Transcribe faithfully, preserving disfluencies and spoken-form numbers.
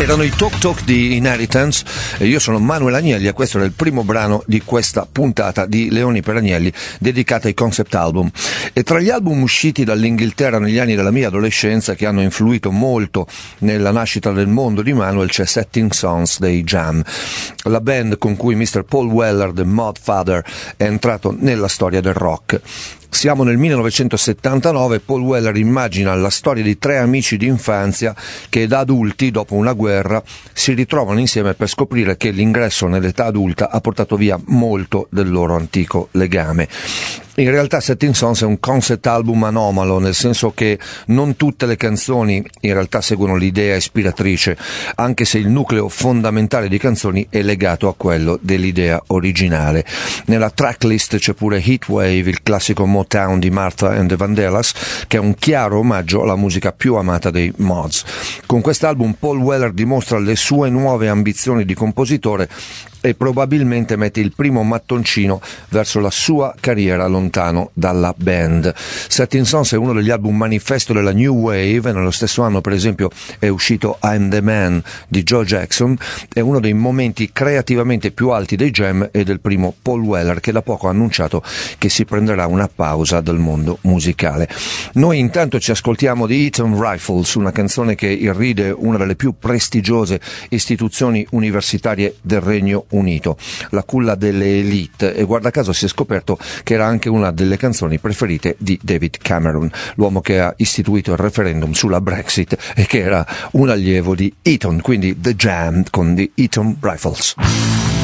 Erano i Talk Talk di Inheritance e io sono Manuel Agnelli e questo era il primo brano di questa puntata di Leoni per Agnelli dedicata ai concept album. E tra gli album usciti dall'Inghilterra negli anni della mia adolescenza che hanno influito molto nella nascita del mondo di Manuel c'è Setting Sons dei Jam, la band con cui mister Paul Weller, The Modfather, è entrato nella storia del rock. Siamo nel millenovecentosettantanove e Paul Weller immagina la storia di tre amici di infanzia che da adulti, dopo una guerra, si ritrovano insieme per scoprire che l'ingresso nell'età adulta ha portato via molto del loro antico legame. In realtà Setting Sons è un concept album anomalo, nel senso che non tutte le canzoni in realtà seguono l'idea ispiratrice, anche se il nucleo fondamentale di canzoni è legato a quello dell'idea originale. Nella tracklist c'è pure Heatwave, il classico Motown di Martha and the Vandellas, che è un chiaro omaggio alla musica più amata dei Mods. Con quest'album Paul Weller dimostra le sue nuove ambizioni di compositore e probabilmente mette il primo mattoncino verso la sua carriera lontano dalla band. Setting Sons è uno degli album manifesto della New Wave e nello stesso anno per esempio è uscito I'm the Man di Joe Jackson, è uno dei momenti creativamente più alti dei Jam e del primo Paul Weller, che da poco ha annunciato che si prenderà una pausa dal mondo musicale. Noi intanto ci ascoltiamo di Eton Rifles, una canzone che irride una delle più prestigiose istituzioni universitarie del Regno Unito, la culla delle elite, e guarda caso si è scoperto che era anche una delle canzoni preferite di David Cameron, l'uomo che ha istituito il referendum sulla Brexit e che era un allievo di Eton, quindi The Jam con The Eton Rifles.